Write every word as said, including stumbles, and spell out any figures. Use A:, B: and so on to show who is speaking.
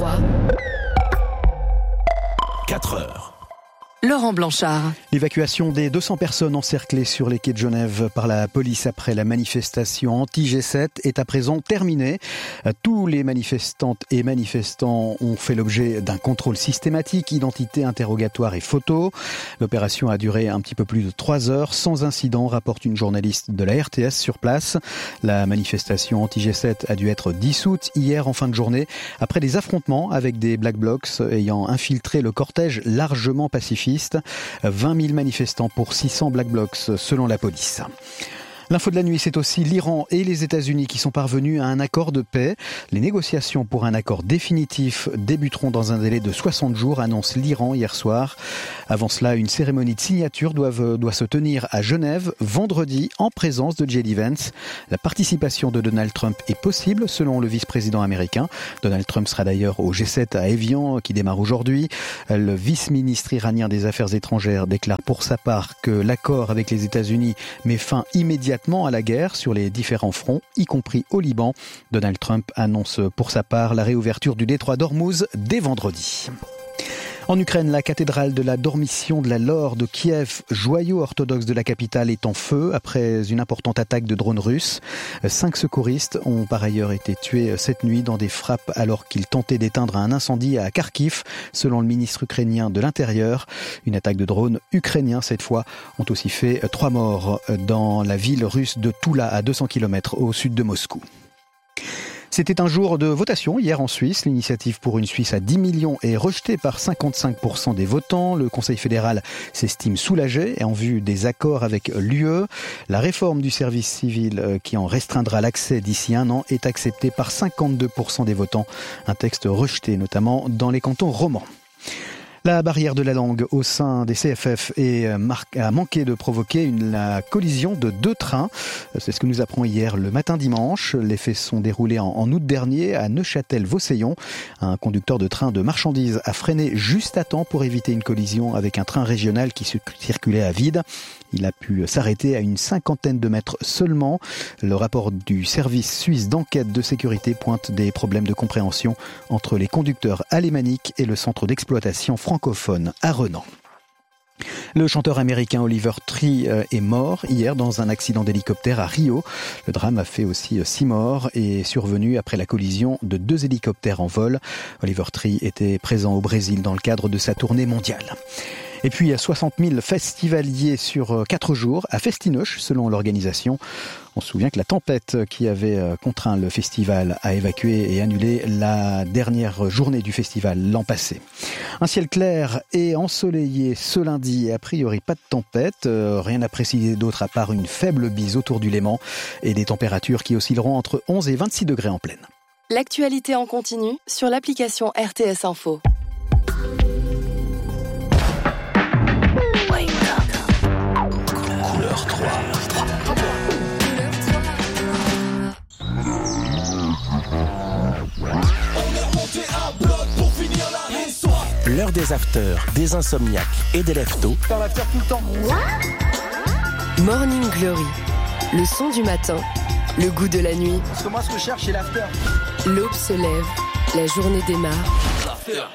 A: trois.
B: quatre heures.
A: Laurent Blanchard.
C: L'évacuation des deux cents personnes encerclées sur les quais de Genève par la police après la manifestation anti-G sept est à présent terminée. Tous les manifestantes et manifestants ont fait l'objet d'un contrôle systématique, identité, interrogatoire et photo. L'opération a duré un petit peu plus de trois heures sans incident, rapporte une journaliste de la R T S sur place. La manifestation anti-G sept a dû être dissoute hier en fin de journée après des affrontements avec des Black Blocs ayant infiltré le cortège largement pacifique. vingt mille manifestants pour six cents Black Blocs selon la police. L'info de la nuit, c'est aussi l'Iran et les États-Unis qui sont parvenus à un accord de paix. Les négociations pour un accord définitif débuteront dans un délai de soixante jours, annonce l'Iran hier soir. Avant cela, une cérémonie de signature doit, doit se tenir à Genève vendredi en présence de J D Vance. La participation de Donald Trump est possible selon le vice-président américain. Donald Trump sera d'ailleurs au G sept à Évian qui démarre aujourd'hui. Le vice-ministre iranien des Affaires étrangères déclare pour sa part que l'accord avec les États-Unis met fin immédiatement à la guerre sur les différents fronts, y compris au Liban. Donald Trump annonce pour sa part la réouverture du détroit d'Ormuz dès vendredi. En Ukraine, la cathédrale de la Dormition de la Laure de Kiev, joyau orthodoxe de la capitale, est en feu après une importante attaque de drones russes. Cinq secouristes ont par ailleurs été tués cette nuit dans des frappes alors qu'ils tentaient d'éteindre un incendie à Kharkiv, selon le ministre ukrainien de l'Intérieur. Une attaque de drones ukrainiens, cette fois, ont aussi fait trois morts dans la ville russe de Toula, à deux cents kilomètres au sud de Moscou. C'était un jour de votation hier en Suisse. L'initiative pour une Suisse à dix millions est rejetée par cinquante-cinq pour cent des votants. Le Conseil fédéral s'estime soulagé et en vue des accords avec l'U E. La réforme du service civil qui en restreindra l'accès d'ici un an est acceptée par cinquante-deux pour cent des votants. Un texte rejeté notamment dans les cantons romans. La barrière de la langue au sein des C F F est, a manqué de provoquer une, la collision de deux trains. C'est ce que nous apprend hier le matin dimanche. Les faits sont déroulés en, en août dernier à Neuchâtel-Vauseillon. Un conducteur de train de marchandises a freiné juste à temps pour éviter une collision avec un train régional qui circulait à vide. Il a pu s'arrêter à une cinquantaine de mètres seulement. Le rapport du service suisse d'enquête de sécurité pointe des problèmes de compréhension entre les conducteurs alémaniques et le centre d'exploitation francophone à Renan. Le chanteur américain Oliver Tree est mort hier dans un accident d'hélicoptère à Rio. Le drame a fait aussi six morts et est survenu après la collision de deux hélicoptères en vol. Oliver Tree était présent au Brésil dans le cadre de sa tournée mondiale. Et puis soixante mille festivaliers sur quatre jours à Festinoche, selon l'organisation. On se souvient que la tempête qui avait contraint le festival à évacuer et annuler la dernière journée du festival l'an passé. Un ciel clair et ensoleillé ce lundi, a priori pas de tempête, rien à préciser d'autre à part une faible bise autour du Léman et des températures qui oscilleront entre onze et vingt-six degrés en pleine.
A: L'actualité en continu sur l'application R T S Info.
B: Couleur trois. L'heure des afters, des insomniaques et des leftos.
D: T'en l'after tout le temps.
A: Morning Glory, le son du matin, le goût de la nuit.
D: Parce que moi, ce que je cherche, c'est l'after.
A: L'aube se lève, la journée démarre.